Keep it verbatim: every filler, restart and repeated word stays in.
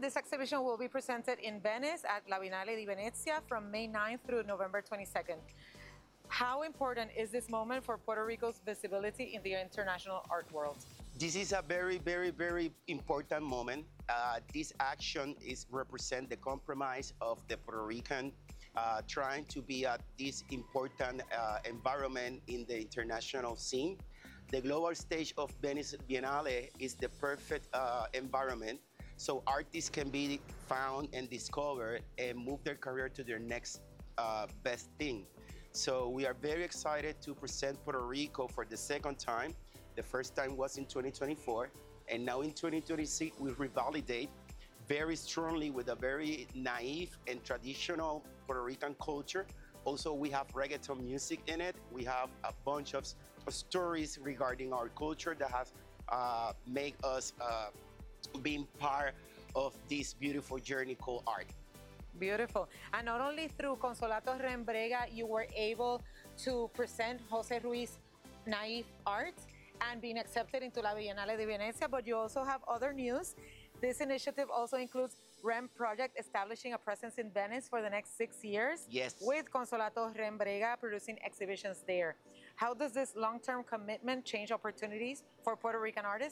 this exhibition will be presented in Venice at La Biennale di Venezia from May ninth through November twenty-second. How important is this moment for Puerto Rico's visibility in the international art world? This is a very, very, very important moment. Uh, this action is represent the compromise of the Puerto Rican uh, trying to be at this important uh, environment in the international scene. The global stage of Venice Biennale is the perfect uh, environment so artists can be found and discovered and move their career to their next uh, best thing. So we are very excited to present Puerto Rico for the second time. The first time was in twenty twenty-four, and now in twenty twenty-six we revalidate very strongly with a very naive and traditional Puerto Rican culture. Also, we have reggaeton music in it. We have a bunch of stories regarding our culture that has uh, made us uh, being part of this beautiful journey called art. Beautiful. And not only through Consolato Rembrega, you were able to present Jose Ruiz naive art and being accepted into La Biennale de Venecia, but you also have other news. This initiative also includes REM Project establishing a presence in Venice for the next six years. Yes. With Consolato Rembrega producing exhibitions there. How does this long-term commitment change opportunities for Puerto Rican artists?